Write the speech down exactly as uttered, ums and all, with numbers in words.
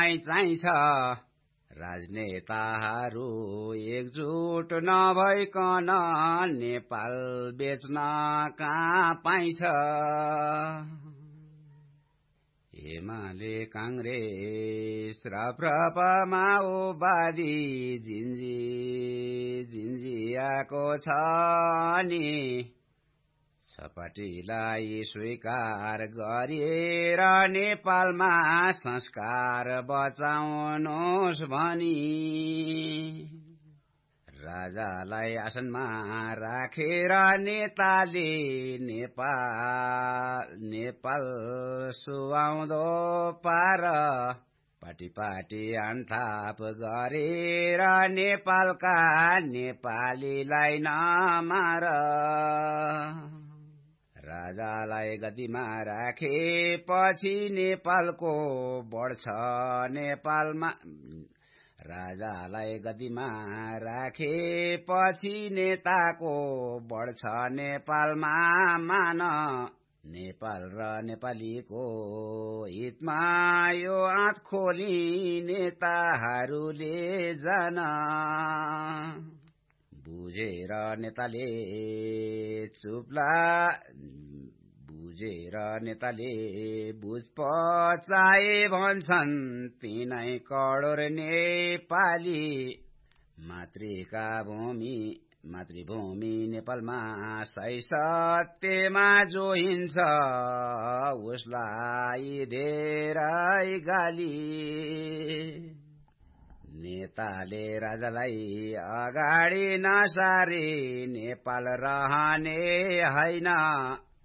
चाहिन्छ राजनेताहरू एकजुट नभइकन नेपाल बेच्न कहाँ पाइन्छ एमाले कांग्रेस राप्रपा माओवादी जिन्जी जिन्जियाको छ नि सपाटीलाई स्वीकार गरिएर नेपालमा संस्कार बचाउनुहोस् भनी राजालाई आसनमा राखेर नेताले नेपाल नेपाल सुहाउँदो पार पाटी पाटी अनथाप गरेर नेपालका नेपालीलाई नमार राजालाई गद्दीमा राखेपछि नेपालको बढ्छ नेपालमा राजालाई गद्दीमा राखेपछि नेताको बढ्छ नेपालमा मान नेपाल र नेपालीको हितमा यो आँट खोली नेताहरूले जान बुझेर नेताले चुप्ला बुझेर नेताले बुझ पचाए भन्छन् तिनै करोड नेपाली मातृका भूमि मातृभूमि नेपालमा सही सत्यमा जोहिन्छ उसलाई धेरै गाली नेताले राजालाई अगाडि नसारी नेपाल रहने हैन